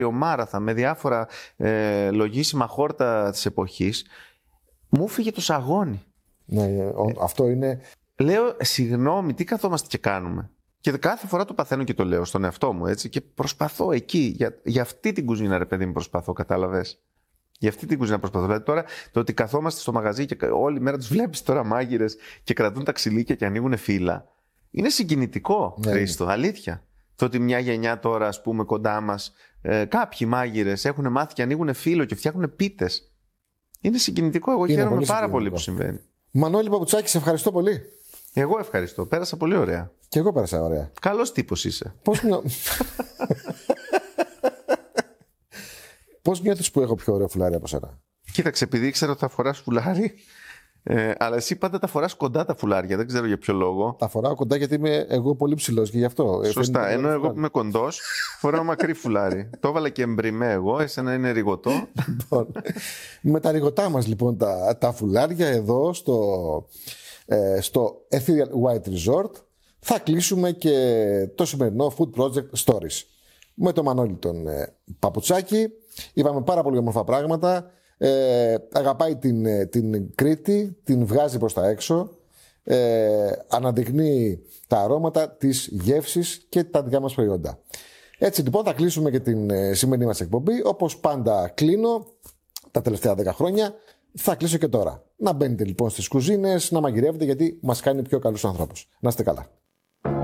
μάραθα με διάφορα λογίσιμα χόρτα της εποχής, μου φύγε το σαγόνι. Ναι, αυτό είναι. Λέω, συγγνώμη, τι καθόμαστε και κάνουμε. Και κάθε φορά το παθαίνω και το λέω στον εαυτό μου, έτσι. Και προσπαθώ εκεί, για αυτή την κουζίνα, ρε παιδί μου, προσπαθώ, κατάλαβες. Για αυτή την κουζίνα προσπαθώ. Δηλαδή τώρα το ότι καθόμαστε στο μαγαζί και όλη μέρα τους βλέπεις τώρα μάγειρες και κρατούν τα ξυλίκια και ανοίγουν φύλλα. Είναι συγκινητικό, ναι, Χρήστο, αλήθεια. Το ότι μια γενιά τώρα, ας πούμε, κοντά μας, κάποιοι μάγειρες έχουν μάθει και ανοίγουν φύλλο και φτιάχνουν πίτες. Είναι συγκινητικό. Εγώ χαίρομαι πάρα πολύ που συμβαίνει. Μανώλη Παπουτσάκη, σε ευχαριστώ πολύ. Εγώ ευχαριστώ. Πέρασα πολύ ωραία. Και εγώ πέρασα ωραία. Καλός τύπος είσαι. Πώς νιώθεις που έχω πιο ωραίο φουλάρι από σένα? Κοίταξε, επειδή ήξερα ότι θα φοράς φουλάρι, αλλά εσύ πάντα τα φοράς κοντά τα φουλάρια, δεν ξέρω για ποιο λόγο. Τα φοράω κοντά γιατί είμαι εγώ πολύ ψηλός και γι' αυτό. Σωστά, ενώ εγώ που είμαι κοντός φοράω μακρύ φουλάρι. Το έβαλα και εμπριμέ εγώ, εσένα είναι ρηγωτό. Με τα ρηγωτά μας λοιπόν τα φουλάρια εδώ στο Ethereal White Resort θα κλείσουμε και το σημερινό Food Project Stories. Με τον Μανώλη τον Παπουτσάκη είπαμε πάρα πολύ όμορφα πράγματα. Αγαπάει την Κρήτη, την βγάζει προς τα έξω, αναδεικνύει τα αρώματα, τις γεύσεις και τα δικά μας προϊόντα. Έτσι λοιπόν θα κλείσουμε και την σημερινή μας εκπομπή. Όπως πάντα κλείνω τα τελευταία 10 χρόνια, θα κλείσω και τώρα. Να μπαίνετε λοιπόν στις κουζίνες, να μαγειρεύετε, γιατί μας κάνει πιο καλούς ανθρώπους. Να είστε καλά.